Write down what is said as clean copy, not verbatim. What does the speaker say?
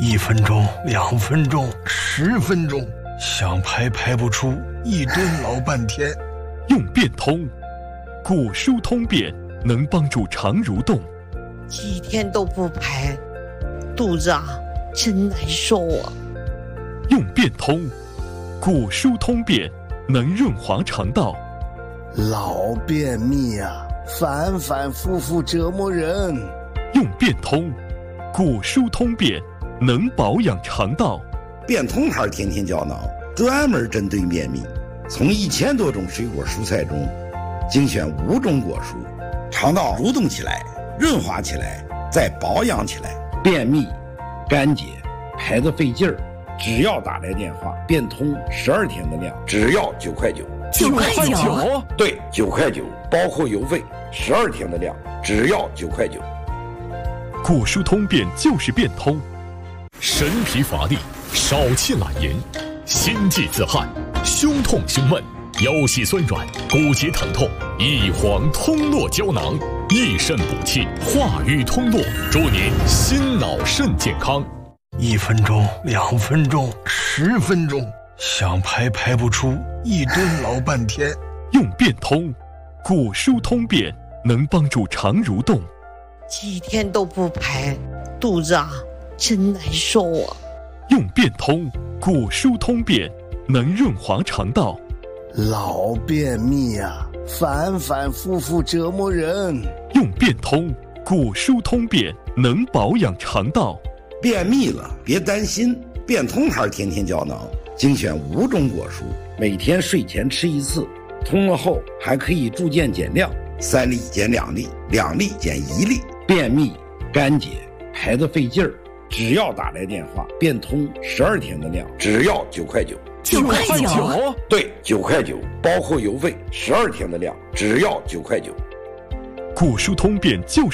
1分钟、2分钟、10分钟，想排排不出，一顿老半天。 用变通，古书通便能帮助肠蠕动。 几天都不排，肚子真难受啊。 用变通，古书通便能润滑肠道。 老便秘反反复复折磨人。 用变通，古书通便能保养肠道。 变通牌天天胶囊专门针对便秘，从1000多种水果蔬菜中精选5种果蔬，肠道蠕动起来，润滑起来，再保养起来。便秘、干结、排得费劲儿，只要打来电话，变通12天的量，只要9块9。 9块9？ 对，9块9，包括邮费，12天的量，只要9块9。 古书通便就是变通。 神疲乏力，少气懒言，心悸自汗，胸痛胸闷，腰膝酸软，骨节疼痛，一黄通络胶囊，益肾补气，化瘀通络，祝您心脑肾健康。 1分钟、2分钟、10分钟，想排排不出，一顿老半天。 用变通，古书通便能帮助肠蠕动。 几天都不排，肚子真难受啊。 用变通，古书通便能润滑肠道。 老便秘反反复复折磨人。 用变通，古书通便能保养肠道。 便秘了别担心，变通牌天天胶囊精选5种果蔬，每天睡前吃1次，通了后还可以逐渐减量，3粒减2粒，2粒减1粒。便秘、干结、排得费劲儿，只要打来电话，变通12天的量，只要9块9。 9块9？ 对，9块9，包括邮费，12天的量，只要9块9。 古书通便就是